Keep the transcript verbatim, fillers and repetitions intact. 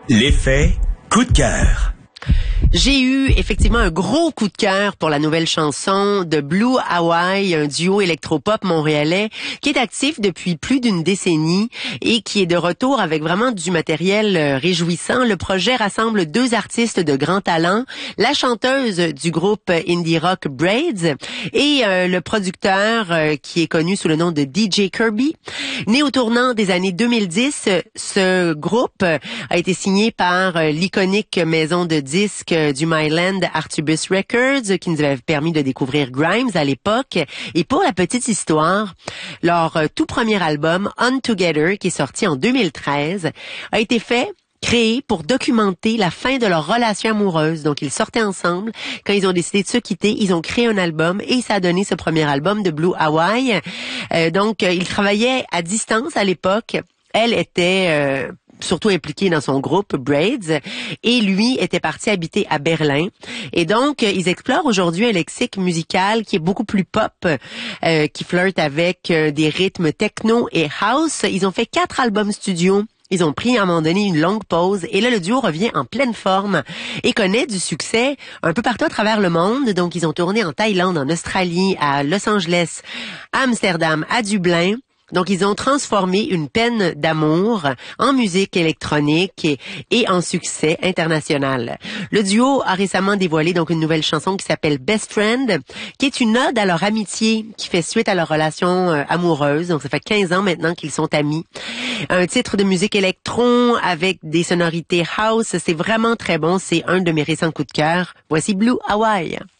L'effet coup de cœur. J'ai eu effectivement un gros coup de cœur pour la nouvelle chanson de Blue Hawaii, un duo électropop montréalais qui est actif depuis plus d'une décennie et qui est de retour avec vraiment du matériel réjouissant. Le projet rassemble deux artistes de grand talent, la chanteuse du groupe indie rock Braids et euh, le producteur euh, qui est connu sous le nom de D J Kirby. Né au tournant des années deux mille dix, ce groupe a été signé par euh, l'iconique maison de disques du Myland Artubus Records qui nous avait permis de découvrir Grimes à l'époque. Et pour la petite histoire, leur tout premier album, On Together, qui est sorti en deux mille treize, a été fait créé pour documenter la fin de leur relation amoureuse. Donc, ils sortaient ensemble. Quand ils ont décidé de se quitter, ils ont créé un album et ça a donné ce premier album de Blue Hawaii. Euh, donc, ils travaillaient à distance à l'époque. Elle était... Euh, surtout impliqué dans son groupe Braids, et lui était parti habiter à Berlin. Et donc, ils explorent aujourd'hui un lexique musical qui est beaucoup plus pop, euh, qui flirte avec euh, des rythmes techno et house. Ils ont fait quatre albums studio. Ils ont pris à un moment donné une longue pause et là, le duo revient en pleine forme et connaît du succès un peu partout à travers le monde. Donc, ils ont tourné en Thaïlande, en Australie, à Los Angeles, à Amsterdam, à Dublin. Donc, ils ont transformé une peine d'amour en musique électronique et, et en succès international. Le duo a récemment dévoilé donc une nouvelle chanson qui s'appelle Best Friend, qui est une ode à leur amitié, qui fait suite à leur relation euh, amoureuse. Donc, ça fait quinze ans maintenant qu'ils sont amis. Un titre de musique électron avec des sonorités house, c'est vraiment très bon. C'est un de mes récents coups de cœur. Voici Blue Hawaii.